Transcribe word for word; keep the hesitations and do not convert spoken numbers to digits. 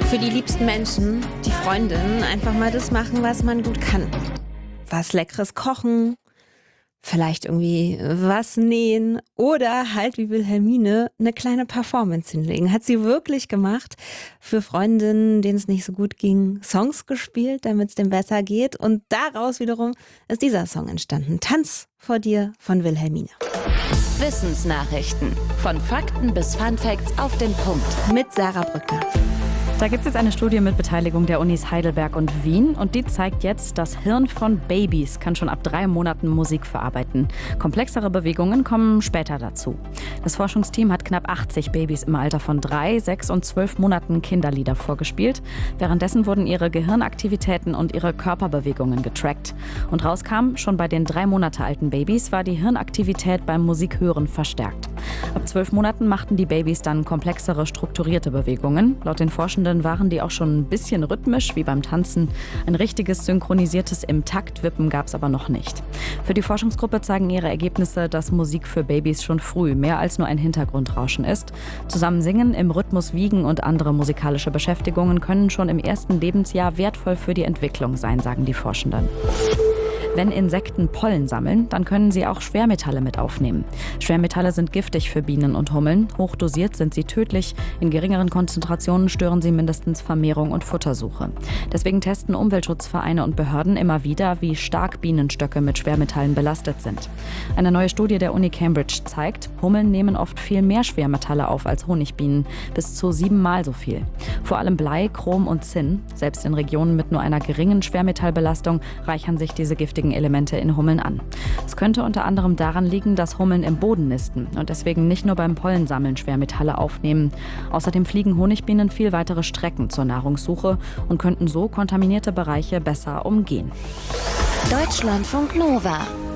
Für die liebsten Menschen, die Freundinnen, einfach mal das machen, was man gut kann. Was Leckeres kochen, vielleicht irgendwie was nähen oder halt wie Wilhelmine eine kleine Performance hinlegen. Hat sie wirklich gemacht. Für Freundinnen, denen es nicht so gut ging, Songs gespielt, damit es dem besser geht. Und daraus wiederum ist dieser Song entstanden. Tanz vor dir von Wilhelmine. Wissensnachrichten. Von Fakten bis Funfacts auf den Punkt. Mit Sarah Brückner. Da gibt es jetzt eine Studie mit Beteiligung der Unis Heidelberg und Wien und die zeigt jetzt, das Hirn von Babys kann schon ab drei Monaten Musik verarbeiten. Komplexere Bewegungen kommen später dazu. Das Forschungsteam hat knapp achtzig Babys im Alter von drei, sechs und zwölf Monaten Kinderlieder vorgespielt. Währenddessen wurden ihre Gehirnaktivitäten und ihre Körperbewegungen getrackt. Und rauskam, schon bei den drei Monate alten Babys war die Hirnaktivität beim Musikhören verstärkt. Ab zwölf Monaten machten die Babys dann komplexere, strukturierte Bewegungen. Laut den Forschenden waren die auch schon ein bisschen rhythmisch, wie beim Tanzen. Ein richtiges, synchronisiertes Im-Takt-Wippen gab es aber noch nicht. Für die Forschungsgruppe zeigen ihre Ergebnisse, dass Musik für Babys schon früh mehr als nur ein Hintergrundrauschen ist. Zusammen singen, im Rhythmus wiegen und andere musikalische Beschäftigungen können schon im ersten Lebensjahr wertvoll für die Entwicklung sein, sagen die Forschenden. Wenn Insekten Pollen sammeln, dann können sie auch Schwermetalle mit aufnehmen. Schwermetalle sind giftig für Bienen und Hummeln. Hochdosiert sind sie tödlich. In geringeren Konzentrationen stören sie mindestens Vermehrung und Futtersuche. Deswegen testen Umweltschutzvereine und Behörden immer wieder, wie stark Bienenstöcke mit Schwermetallen belastet sind. Eine neue Studie der Uni Cambridge zeigt, Hummeln nehmen oft viel mehr Schwermetalle auf als Honigbienen, bis zu siebenmal so viel. Vor allem Blei, Chrom und Zinn. Selbst in Regionen mit nur einer geringen Schwermetallbelastung reichern sich diese giftigen Elemente in Hummeln an. Es könnte unter anderem daran liegen, dass Hummeln im Boden nisten und deswegen nicht nur beim Pollensammeln Schwermetalle aufnehmen. Außerdem fliegen Honigbienen viel weitere Strecken zur Nahrungssuche und könnten so kontaminierte Bereiche besser umgehen. Deutschlandfunk Nova.